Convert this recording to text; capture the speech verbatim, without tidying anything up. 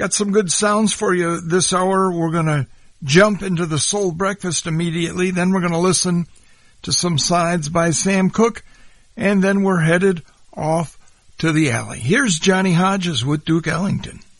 Got some good sounds for you this hour. We're going to jump into the Soul Breakfast immediately. Then we're going to listen to some sides by Sam Cooke. And then we're headed off to the alley. Here's Johnny Hodges with Duke Ellington.